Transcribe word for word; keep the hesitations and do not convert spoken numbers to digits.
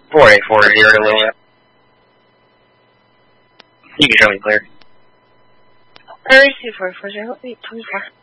four eight four zero to Lilith. You can show me clear. I received four four zero eight twenty four.